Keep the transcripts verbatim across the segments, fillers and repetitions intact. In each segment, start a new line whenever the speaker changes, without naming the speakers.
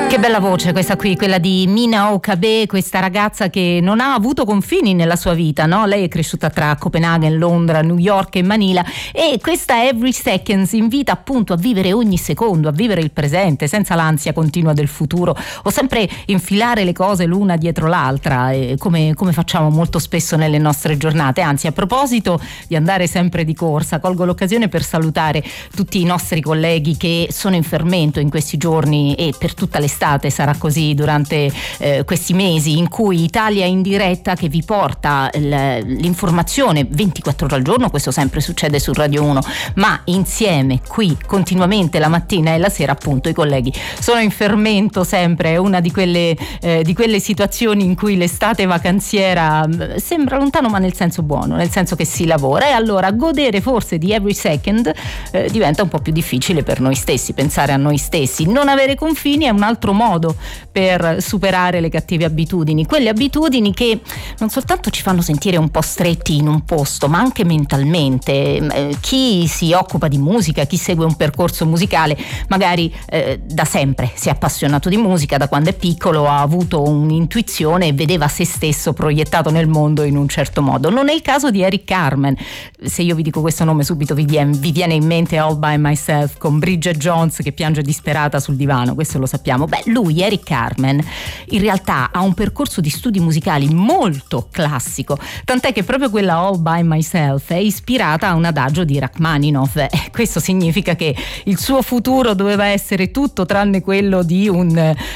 Che bella voce questa qui, quella di Mina Okabe, questa ragazza che non ha avuto confini nella sua vita, no? Lei è cresciuta tra Copenaghen, Londra, New York e Manila, e questa Every Seconds invita appunto a vivere ogni secondo, a vivere il presente senza l'ansia continua del futuro o sempre infilare le cose l'una dietro l'altra, eh, come, come facciamo molto spesso nelle nostre giornate. Anzi, a proposito di andare sempre di corsa, colgo l'occasione per salutare tutti i nostri colleghi che sono in fermento in questi giorni e per tutta l'estate sarà così durante eh, questi mesi in cui Italia in diretta, che vi porta l- l'informazione ventiquattro ore al giorno, questo sempre succede su Radio uno, ma insieme qui continuamente la mattina e la sera, appunto i colleghi sono in fermento sempre. È una di quelle, eh, di quelle situazioni in cui l'estate vacanziera mh, sembra lontano, ma nel senso buono, nel senso che si lavora, e allora godere forse di Every Second eh, diventa un po' più difficile per noi stessi, pensare a noi stessi. Non avere confini è un altro modo per superare le cattive abitudini, quelle abitudini che non soltanto ci fanno sentire un po' stretti in un posto, ma anche mentalmente. Chi si occupa di musica, chi segue un percorso musicale, magari eh, da sempre si è appassionato di musica, da quando è piccolo ha avuto un'intuizione e vedeva se stesso proiettato nel mondo in un certo modo. Non è il caso di Eric Carmen. Se io vi dico questo nome subito vi viene, vi viene in mente All By Myself con Bridget Jones che piange disperata sul divano, questo lo sappiamo. Beh, lui, Eric Carmen, in realtà ha un percorso di studi musicali molto classico, tant'è che proprio quella All By Myself è ispirata a un adagio di Rachmaninoff. Eh, questo significa che il suo futuro doveva essere tutto tranne quello di un,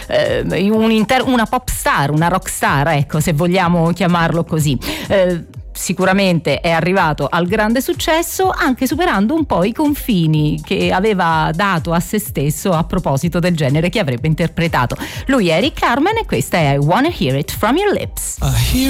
eh, un inter- una pop star, una rock star, ecco, se vogliamo chiamarlo così. Eh, Sicuramente è arrivato al grande successo anche superando un po' i confini che aveva dato a se stesso a proposito del genere che avrebbe interpretato. Lui è Eric Carmen e questa è I Wanna Hear It From Your Lips.